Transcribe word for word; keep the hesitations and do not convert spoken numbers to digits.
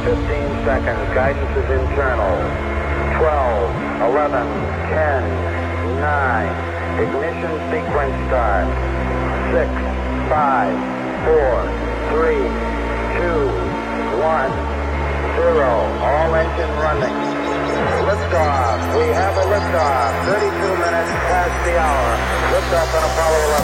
fifteen seconds. Guidance is internal. twelve, eleven, ten, nine. Ignition sequence start. six, five, four, three, two, one, zero. All engine running. Liftoff. We have a liftoff. thirty-two minutes past the hour. Liftoff on Apollo eleven.